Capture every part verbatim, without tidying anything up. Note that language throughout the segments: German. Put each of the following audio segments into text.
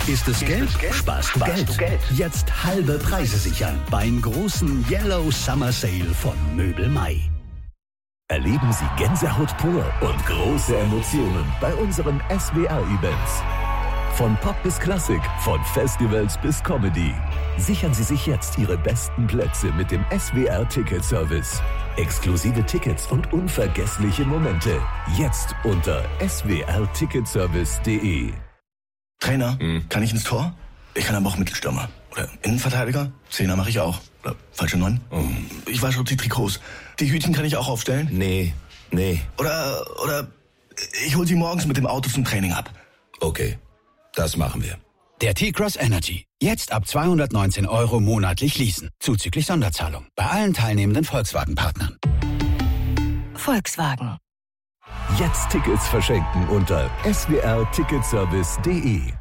Ist es Geld? Sparst du Geld. Geld. Jetzt halbe Preise sichern beim großen Yellow Summer Sale von Möbel Mai. Erleben Sie Gänsehaut pur und große Emotionen bei unseren S W R-Events. Von Pop bis Klassik, von Festivals bis Comedy. Sichern Sie sich jetzt Ihre besten Plätze mit dem S W R-Ticket-Service. Exklusive Tickets und unvergessliche Momente. Jetzt unter s w r ticketservice punkt d e. Trainer, hm. kann ich ins Tor? Ich kann aber auch Mittelstürmer. Oder Innenverteidiger? Zehner mache ich auch. Oder falsche Neun? Oh. Ich wasche auch die Trikots. Die Hütchen kann ich auch aufstellen? Nee, nee. Oder, oder ich hol sie morgens mit dem Auto zum Training ab. Okay, das machen wir. Der T-Cross Energy. Jetzt ab zweihundertneunzehn Euro monatlich leasen. Zuzüglich Sonderzahlung. Bei allen teilnehmenden Volkswagen-Partnern. Volkswagen. Jetzt Tickets verschenken unter s w r ticketservice punkt d e.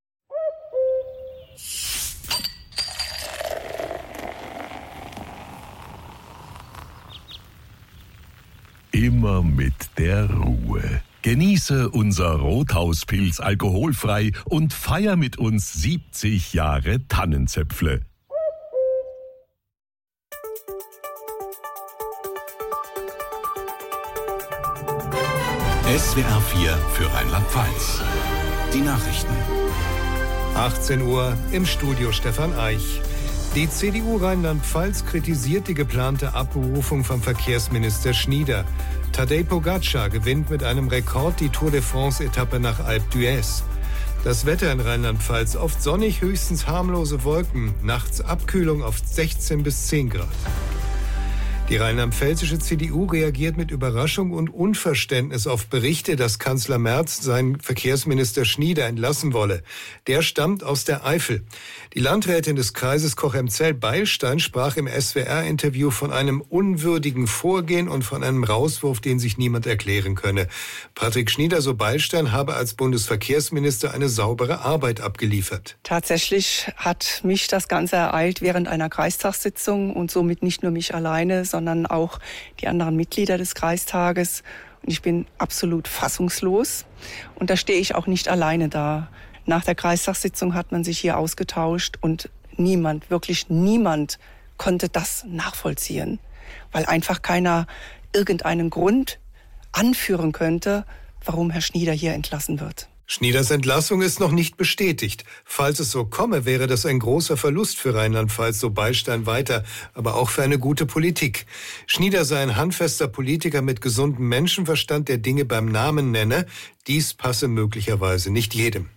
Immer mit der Ruhe. Genieße unser Rothauspilz alkoholfrei und feier mit uns siebzig Jahre Tannenzäpfle. S W R vier für Rheinland-Pfalz. Die Nachrichten. achtzehn Uhr im Studio Stefan Eich. Die C D U Rheinland-Pfalz kritisiert die geplante Abberufung von Verkehrsminister Schnieder. Tadej Pogačar gewinnt mit einem Rekord die Tour de France-Etappe nach Alpe d'Huez. Das Wetter in Rheinland-Pfalz oft sonnig, höchstens harmlose Wolken. Nachts Abkühlung auf sechzehn bis zehn Grad. Die rheinland-pfälzische C D U reagiert mit Überraschung und Unverständnis auf Berichte, dass Kanzler Merz seinen Verkehrsminister Schnieder entlassen wolle. Der stammt aus der Eifel. Die Landrätin des Kreises Cochem-Zell-Beilstein sprach im S W R-Interview von einem unwürdigen Vorgehen und von einem Rauswurf, den sich niemand erklären könne. Patrick Schnieder, so Beilstein, habe als Bundesverkehrsminister eine saubere Arbeit abgeliefert. Tatsächlich hat mich das Ganze ereilt während einer Kreistagssitzung und somit nicht nur mich alleine, sondern auch die anderen Mitglieder des Kreistages. Und ich bin absolut fassungslos. Und da stehe ich auch nicht alleine da. Nach der Kreistagssitzung hat man sich hier ausgetauscht und niemand, wirklich niemand konnte das nachvollziehen, weil einfach keiner irgendeinen Grund anführen könnte, warum Herr Schnieder hier entlassen wird. Schnieders Entlassung ist noch nicht bestätigt. Falls es so komme, wäre das ein großer Verlust für Rheinland-Pfalz, so Beilstein weiter, aber auch für eine gute Politik. Schnieder sei ein handfester Politiker mit gesundem Menschenverstand, der Dinge beim Namen nenne. Dies passe möglicherweise nicht jedem.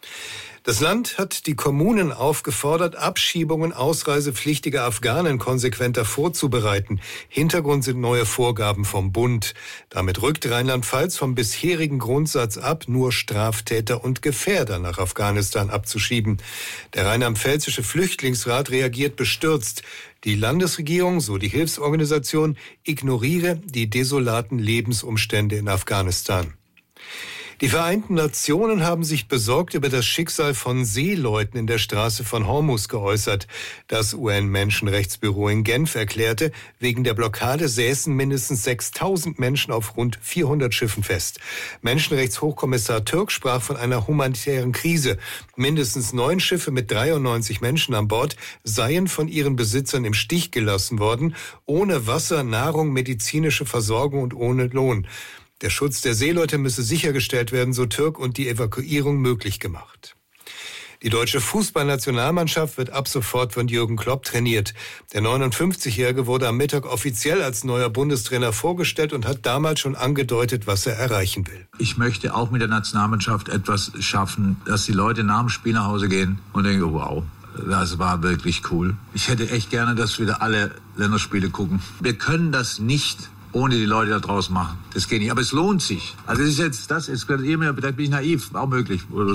Das Land hat die Kommunen aufgefordert, Abschiebungen ausreisepflichtiger Afghanen konsequenter vorzubereiten. Hintergrund sind neue Vorgaben vom Bund. Damit rückt Rheinland-Pfalz vom bisherigen Grundsatz ab, nur Straftäter und Gefährder nach Afghanistan abzuschieben. Der rheinland-pfälzische Flüchtlingsrat reagiert bestürzt. Die Landesregierung, so die Hilfsorganisation, ignoriere die desolaten Lebensumstände in Afghanistan. Die Vereinten Nationen haben sich besorgt über das Schicksal von Seeleuten in der Straße von Hormuz geäußert. Das U N-Menschenrechtsbüro in Genf erklärte, wegen der Blockade säßen mindestens sechstausend Menschen auf rund vierhundert Schiffen fest. Menschenrechtshochkommissar Türk sprach von einer humanitären Krise. Mindestens neun Schiffe mit dreiundneunzig Menschen an Bord seien von ihren Besitzern im Stich gelassen worden, ohne Wasser, Nahrung, medizinische Versorgung und ohne Lohn. Der Schutz der Seeleute müsse sichergestellt werden, so Türk, und die Evakuierung möglich gemacht. Die deutsche Fußballnationalmannschaft wird ab sofort von Jürgen Klopp trainiert. Der neunundfünfzigjährige wurde am Mittag offiziell als neuer Bundestrainer vorgestellt und hat damals schon angedeutet, was er erreichen will. Ich möchte auch mit der Nationalmannschaft etwas schaffen, dass die Leute nach dem Spiel nach Hause gehen und denken, wow, das war wirklich cool. Ich hätte echt gerne, dass wir da alle Länderspiele gucken. Wir können das nicht ohne die Leute da draußen machen. Das geht nicht. Aber es lohnt sich. Also das ist jetzt, das ist, da bin ich naiv, auch möglich.